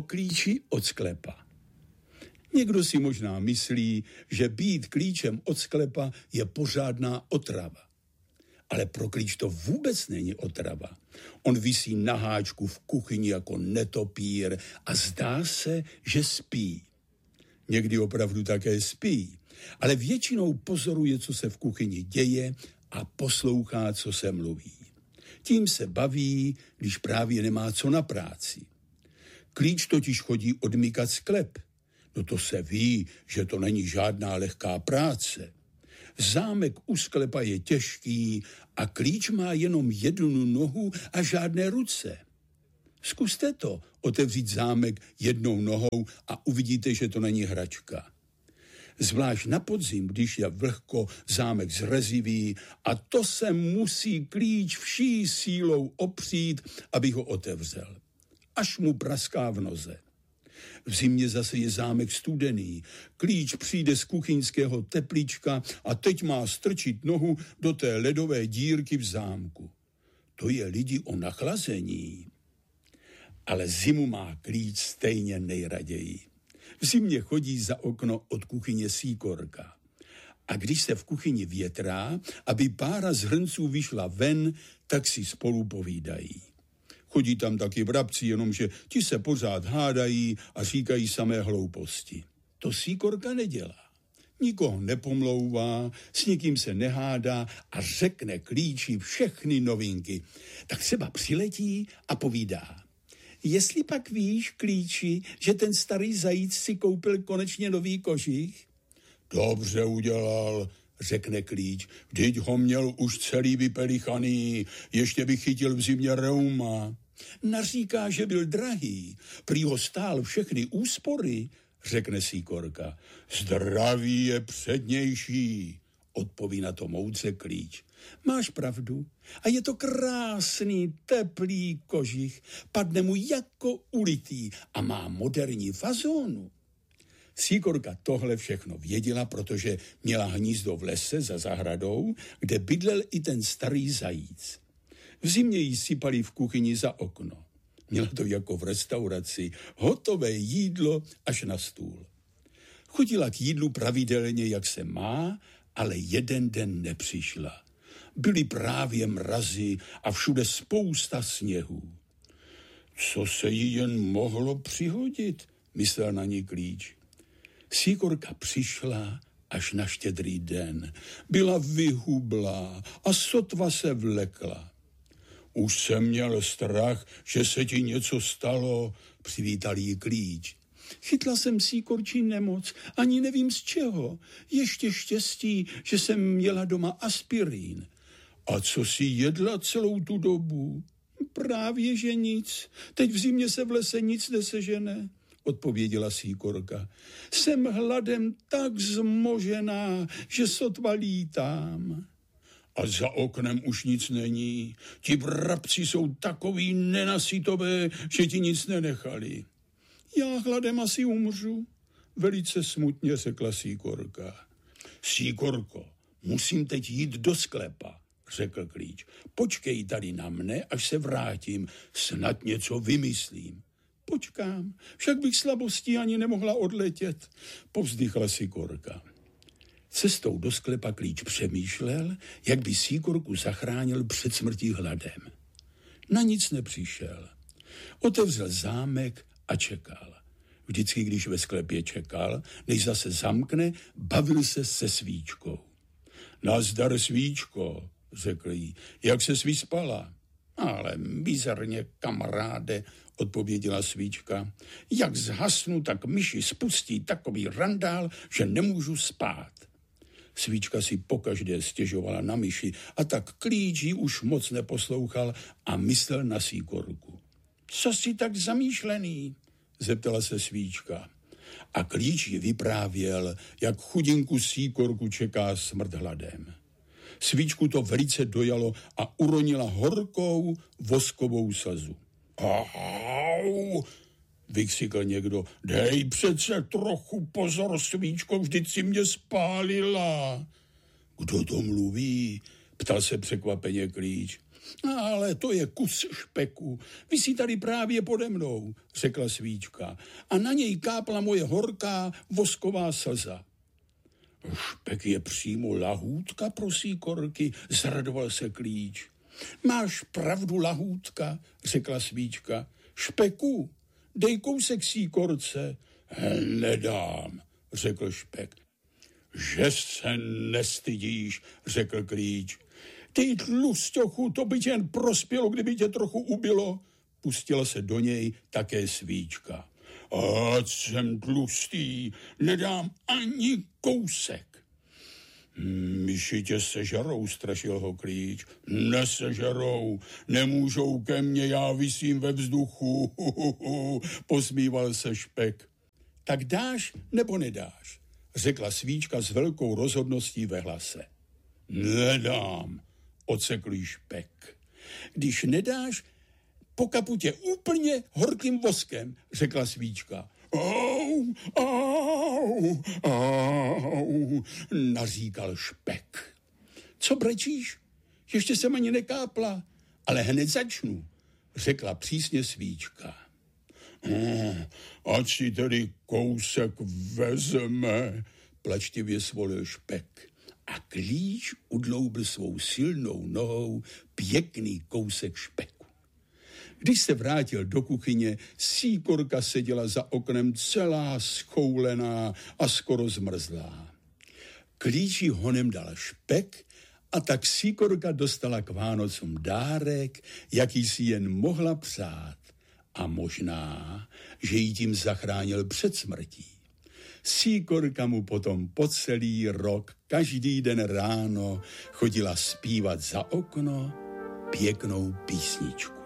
klíči od sklepa. Někdo si možná myslí, že být klíčem od sklepa je pořádná otrava. Ale pro klíč to vůbec není otrava. On visí na háčku v kuchyni jako netopír a zdá se, že spí. Někdy opravdu také spí, ale většinou pozoruje, co se v kuchyni děje a poslouchá, co se mluví. Tím se baví, když právě nemá co na práci. Klíč totiž chodí odmykat sklep. No to se ví, že to není žádná lehká práce. Zámek u sklepa je těžký a klíč má jenom jednu nohu a žádné ruce. Zkuste to, otevřít zámek jednou nohou a uvidíte, že to není hračka. Zvlášť na podzim, když je vlhko, zámek zrezivý a to se musí klíč vší sílou opřít, aby ho otevřel. Až mu praská v noze. V zimě zase je zámek studený. Klíč přijde z kuchyňského teplíčka a teď má strčit nohu do té ledové dírky v zámku. To je lidi o nachlazení. Ale zimu má klíč stejně nejraději. V zimě chodí za okno od kuchyně síkorka. A když se v kuchyni větrá, aby pára z hrnců vyšla ven, tak si spolu povídají. Chodí tam taky vrabci, jenomže ti se pořád hádají a říkají samé hlouposti. To síkorka nedělá. Nikoho nepomlouvá, s nikým se nehádá a řekne klíči všechny novinky. Tak třeba přiletí a povídá. Jestli pak víš, klíči, že ten starý zajíc si koupil konečně nový kožich? Dobře udělal, řekne klíč. Vždyť ho měl už celý vypelichaný, ještě by chytil v zimě reuma. Naříká, že byl drahý, prý ho stál všechny úspory, řekne síkorka. Zdraví je přednější, odpoví na to moudře klíč. Máš pravdu a je to krásný, teplý kožich, padne mu jako ulitý a má moderní fazónu. Síkorka tohle všechno věděla, protože měla hnízdo v lese za zahradou, kde bydlel i ten starý zajíc. V zimě jí sypali v kuchyni za okno. Měla to jako v restauraci, hotové jídlo až na stůl. Chodila k jídlu pravidelně, jak se má, ale jeden den nepřišla. Byly právě mrazy a všude spousta sněhů. Co se jí jen mohlo přihodit, myslel na ní klíč. Síkorka přišla až na Štědrý den. Byla vyhublá a sotva se vlekla. Už jsem měl strach, že se ti něco stalo, přivítal jí klíč. Chytla jsem síkorčí nemoc, ani nevím z čeho. Ještě štěstí, že jsem měla doma aspirín. A co jsi jedla celou tu dobu? Právě, že nic. Teď v zimě se v lese nic nesežene, odpověděla síkorka. Jsem hladem tak zmožená, že sotva lítám. A za oknem už nic není. Ti vrabci jsou takový nenasytové, že ti nic nenechali. Já hladem asi umřu, velice smutně řekla síkorka. Síkorko, musím teď jít do sklepa, řekl klíč. Počkej tady na mne, až se vrátím, snad něco vymyslím. Počkám, však bych slabostí ani nemohla odletět, povzdychla síkorka. Cestou do sklepa klíč přemýšlel, jak by síkorku zachránil před smrtí hladem. Na nic nepřišel. Otevřel zámek a čekal. Vždycky, když ve sklepě čekal, než zase zamkne, bavil se se svíčkou. Nazdar, svíčko, řekl jí, jak ses vyspala? Ale bizarně, kamaráde, odpověděla svíčka. Jak zhasnu, tak myši spustí takový randál, že nemůžu spát. Svíčka si pokaždé stěžovala na myši a tak klíč ji už moc neposlouchal a myslel na síkorku. Co jsi tak zamýšlený? Zeptala se svíčka. A klíč ji vyprávěl, jak chudinku síkorku čeká smrt hladem. Svíčku to velice dojalo a uronila horkou voskovou slzu. Au, vykřikl někdo. Dej přece trochu pozor, svíčko, vždyť si mě spálila. Kdo to mluví? Ptal se překvapeně klíč. Ale to je kus špeku. Visí tady právě pode mnou, řekla svíčka. A na něj kápla moje horká vosková slza. Špek je přímo lahůdka, prosí Korky, zradoval se Klíč. Máš pravdu, lahůdka, řekla svíčka. Špeku, dej kousek Síkorce. Nedám, řekl Špek. Že se nestydíš, řekl Klíč. Ty tlusťochu, to by tě jen prospělo, kdyby tě trochu ubilo. Pustila se do něj také svíčka. Ať jsem tlustý, nedám ani kousek. Myši tě sežerou, strašil ho Klíč. Nesežerou, nemůžou ke mně, já visím ve vzduchu. Posmíval se Špek. Tak dáš nebo nedáš, řekla svíčka s velkou rozhodností ve hlase. Nedám, odsekl Špek. Když nedáš, pokapu tě úplně horkým voskem, řekla svíčka. Au, naříkal Špek. Co brečíš? Ještě jsem ani nekápla, ale hned začnu, řekla přísně svíčka. Ať si tedy kousek vezme, plačtivě svolil Špek. A Klíč udloubil svou silnou nohou pěkný kousek špeku. Když se vrátil do kuchyně, Síkorka seděla za oknem celá schoulená a skoro zmrzlá. Klíči honem dal špek a tak Síkorka dostala k Vánocům dárek, jaký si jen mohla přát. A možná, že jí tím zachránil před smrtí. Síkorka mu potom po celý rok, každý den ráno chodila zpívat za okno pěknou písničku.